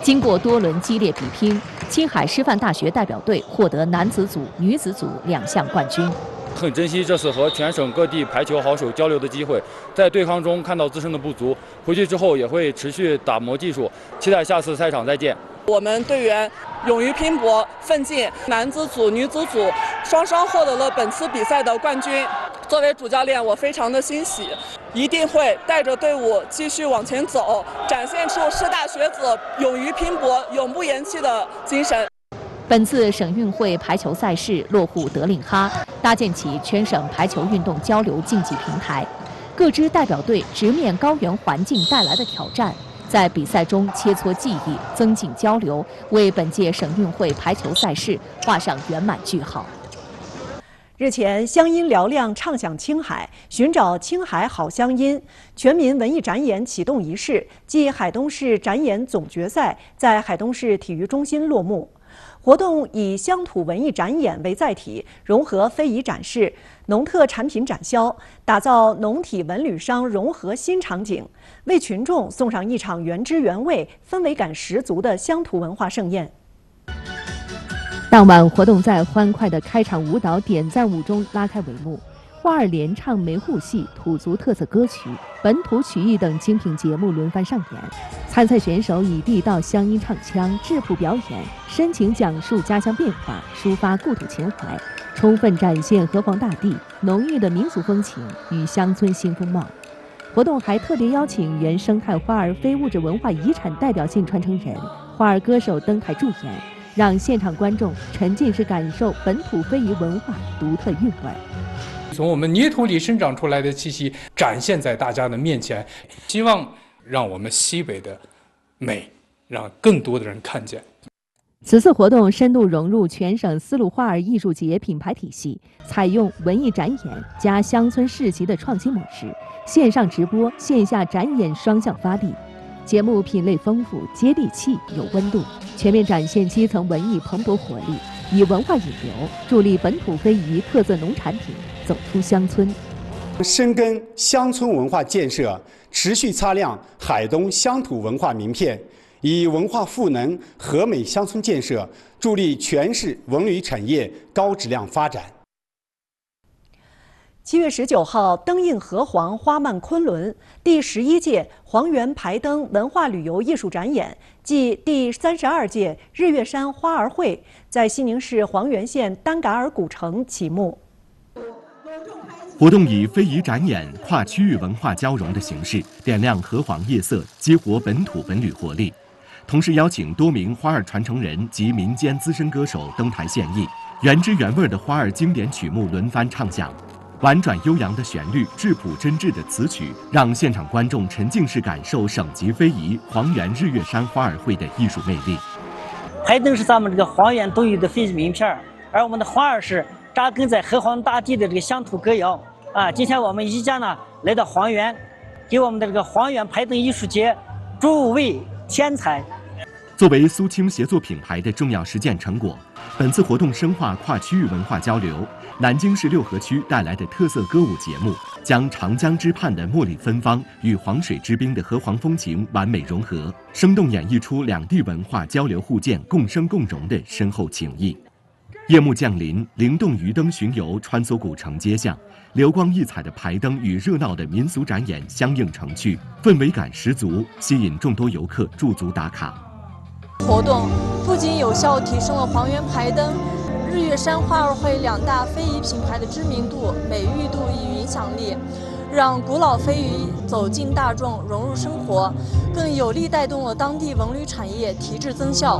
经过多轮激烈比拼，青海师范大学代表队获得男子组、女子组2项冠军。 很珍惜这次和全省各地排球好手交流的机会，在对抗中看到自身的不足，回去之后也会持续打磨技术，期待下次赛场再见。 我们队员勇于拼搏奋进，男子组、女子组双双获得了本次比赛的冠军。作为主教练，我非常的欣喜，一定会带着队伍继续往前走，展现出师大学子勇于拼搏、永不言弃的精神。 本次省运会排球赛事落户德令哈，搭建起全省排球运动交流竞技平台。各支代表队直面高原环境带来的挑战，在比赛中切磋技艺，增进交流，为本届省运会排球赛事画上圆满句号。 日前，乡音嘹亮唱响青海，寻找青海好乡音全民文艺展演启动仪式暨海东市展演总决赛在海东市体育中心落幕。活动以乡土文艺展演为载体，融合非遗展示、农特产品展销，打造农体文旅商融合新场景，为群众送上一场原汁原味、氛围感十足的乡土文化盛宴。 当晚，活动在欢快的开场舞蹈点赞舞中拉开帷幕。花儿联唱梅户戏、土族特色歌曲、本土曲艺等精品节目轮番上演。参赛选手以地道乡音唱腔、质朴表演，深情讲述家乡变化，抒发故土情怀，充分展现河湟大地浓郁的民俗风情与乡村新风貌。活动还特别邀请原生态花儿非物质文化遗产代表性传承人、花儿歌手登台助演，让现场观众沉浸式感受本土非遗文化独特韵味。 从我们泥土里生长出来的气息展现在大家的面前，希望让我们西北的美让更多的人看见。 此次活动深度融入全省丝路花儿艺术节品牌体系，采用文艺展演加乡村市集的创新模式，线上直播、线下展演双向发力。节目品类丰富、接地气、有温度，全面展现基层文艺蓬勃活力，以文化引流，助力本土非遗特色农产品走出乡村。 深耕乡村文化建设，持续擦亮海东乡土文化名片，以文化赋能和美乡村建设，助力全市文旅产业高质量发展。 7月19号，灯映河湟花漫昆仑第11届黄原排灯文化旅游艺术展演暨第32届日月山花儿会在西宁市黄原县丹嘎尔古城启幕。 活动以非遗展演、跨区域文化交融的形式，点亮河湟夜色，激活本土文旅活力。同时邀请多名花儿传承人及民间资深歌手登台献艺，原汁原味的花儿经典曲目轮番唱响。婉转悠扬的旋律、质朴真挚的词曲，让现场观众沉浸式感受省级非遗黄原日月山花儿会的艺术魅力。 排灯是咱们这个黄原独有的非遗名片，而我们的花儿是扎根在河湟大地的这个乡土歌谣啊。今天我们一家呢来到黄原，给我们的这个黄原排灯艺术节助位添彩。 作为苏青协作品牌的重要实践成果，本次活动深化跨区域文化交流。南京市六合区带来的特色歌舞节目，将长江之畔的茉莉芬芳与黄水之滨的河湟风情完美融合，生动演绎出两地文化交流互鉴、共生共荣的深厚情谊。夜幕降临，灵动鱼灯巡游穿梭古城街巷，流光溢彩的排灯与热闹的民俗展演相映成趣，氛围感十足，吸引众多游客驻足打卡。 活动不仅有效提升了黄原排灯、日月山花儿会两大非遗品牌的知名度、美誉度与影响力，让古老非遗走进大众、融入生活，更有力带动了当地文旅产业提质增效。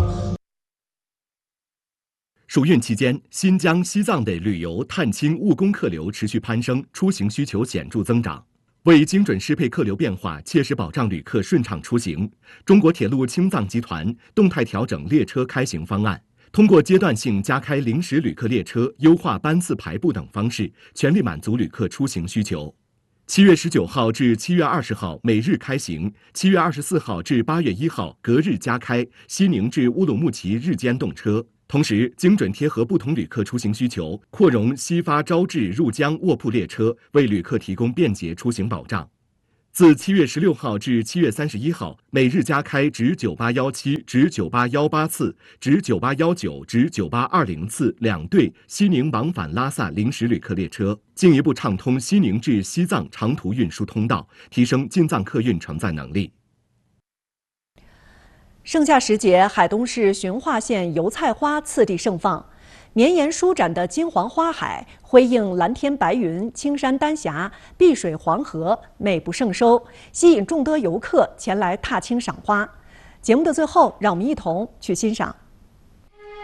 暑运期间，新疆、西藏的旅游、探亲、务工客流持续攀升，出行需求显著增长。为精准适配客流变化，切实保障旅客顺畅出行，中国铁路青藏集团动态调整列车开行方案，通过阶段性加开临时旅客列车、优化班次排布等方式，全力满足旅客出行需求。7月19号至7月20号每日开行，7月24号至8月1号隔日加开西宁至乌鲁木齐日间动车。同时，精准贴合不同旅客出行需求，扩容西发招致入江卧铺列车，为旅客提供便捷出行保障。 自7月16号至7月31号，每日加开直9817、直9818次、直9819、直9820次2对西宁往返拉萨临时旅客列车，进一步畅通西宁至西藏长途运输通道，提升进藏客运承载能力。 盛夏时节，海东市循化县油菜花次第盛放。绵延舒展的金黄花海，辉映蓝天白云、青山丹霞、碧水黄河，美不胜收，吸引众多游客前来踏青赏花。节目的最后，让我们一同去欣赏。